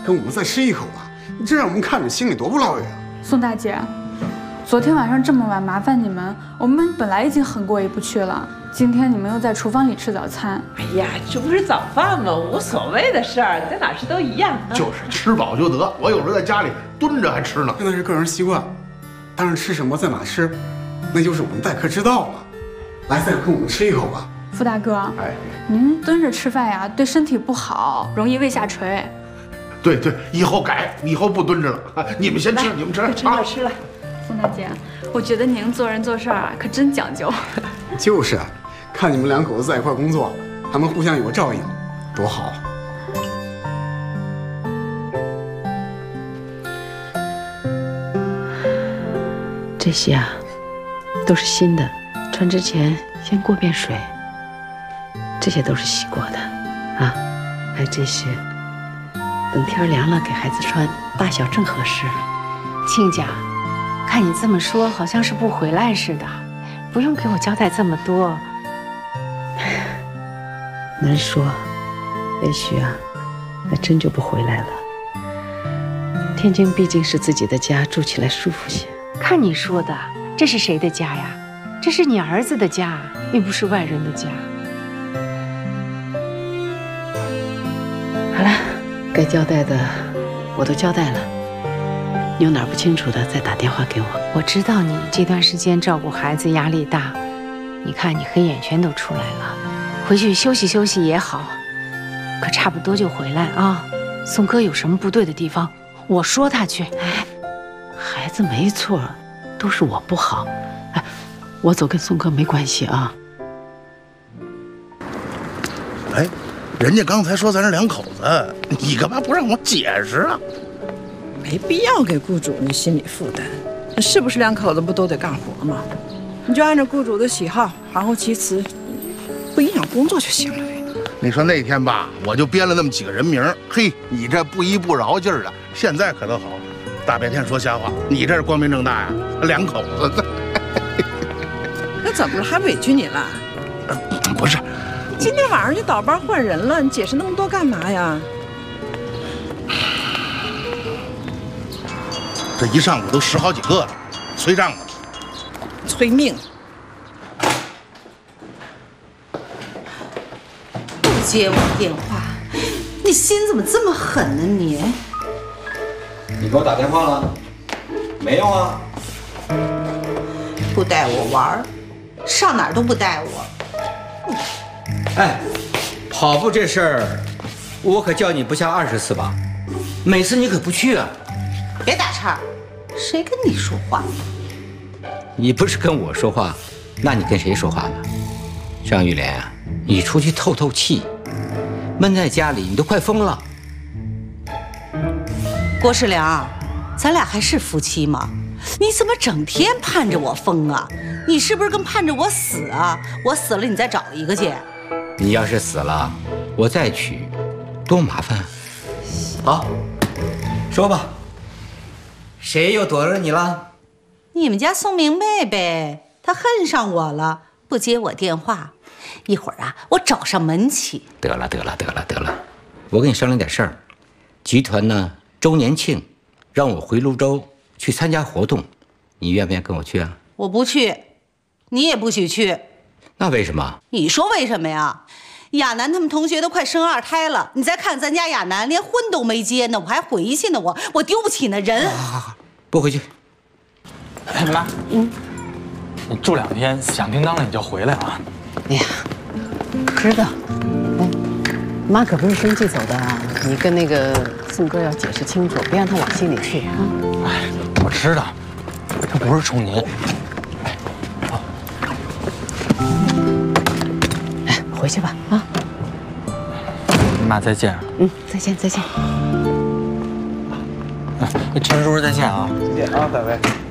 跟我们再吃一口吧，你这让我们看着心里多不落忍啊！ 宋大姐，昨天晚上这么晚麻烦你们，我们本来已经很过意不去了，今天你们又在厨房里吃早餐。 哎呀，这不是早饭吗？无所谓的事儿，在哪吃都一样。 就是吃饱就得。我有时候在家里蹲着还吃呢。 那是个人习惯，当然吃什么在哪吃，那就是我们待客之道了。来，再跟我们吃一口吧。 傅大哥， 哎， 您蹲着吃饭呀，对身体不好，容易胃下垂。 对对，以后改，以后不蹲着了。你们先吃，你们吃啊。 吃了。 宋大姐，我觉得您做人做事啊，可真讲究。 就是啊，看你们两口子在一块工作，还能互相有个照应，多好。 这些啊，都是新的，穿之前先过遍水。这些都是洗过的，啊，还有这些，等天凉了给孩子穿，大小正合适。 亲家，看你这么说，好像是不回来似的，不用给我交代这么多。 难说，也许啊，还真就不回来了。天津毕竟是自己的家，住起来舒服些。 看你说的，这是谁的家呀？这是你儿子的家，又不是外人的家。 好了，该交代的我都交代了。你有哪儿不清楚的，再打电话给我。 我知道你这段时间照顾孩子压力大，你看你黑眼圈都出来了，回去休息休息也好，可差不多就回来啊。宋哥有什么不对的地方，我说他去。 哎，孩子没错，都是我不好。哎，我走跟宋哥没关系啊。 哎，人家刚才说咱是两口子，你干嘛不让我解释啊？ 没必要给雇主那心理负担，那是不是两口子不都得干活吗？你就按照雇主的喜好，含糊其辞，不影响工作就行了呗。 你说那天吧，我就编了那么几个人名，嘿，你这不依不饶劲儿的，现在可都好，大白天说瞎话，你这是光明正大呀，两口子。 那怎么了？还委屈你了？ 不是， 今天晚上就倒班换人了，你解释那么多干嘛呀？ 这一上午都10好几个了，催账呢， 催命！ 不接我电话，你心怎么这么狠呢你？ 你给我打电话了？没用啊！ 不带我玩，上哪儿都不带我。 哎，跑步这事儿，我可叫你不下20次吧，每次你可不去啊！ 别打岔，谁跟你说话？ 你不是跟我说话，那你跟谁说话呢？张玉莲啊，你出去透透气，闷在家里你都快疯了。 郭世良，咱俩还是夫妻吗？你怎么整天盼着我疯啊？你是不是更盼着我死啊？我死了你再找一个去。 你要是死了，我再娶，多麻烦。好，说吧，谁又躲着你了？ 你们家宋明贝贝，她恨上我了，不接我电话。一会儿啊，我找上门去。 得了，我跟你商量点事儿。集团呢周年庆，让我回泸州去参加活动，你愿不愿意跟我去啊？ 我不去，你也不许去。 那为什么？ 你说为什么呀？亚楠他们同学都快生2胎了，你再看咱家亚楠连婚都没结呢，我还回去呢，我丢不起那人。 好，不回去。 哎，妈，你住2天，响叮当了你就回来啊。 哎呀，知道。哎，妈可不是生气走的啊，你跟那个宋哥要解释清楚，别让他往心里去啊。 哎，我知道，他不是冲您。 哎，回去吧啊。 妈再见。 再见。 陈叔叔再见啊。 再见啊，大伟。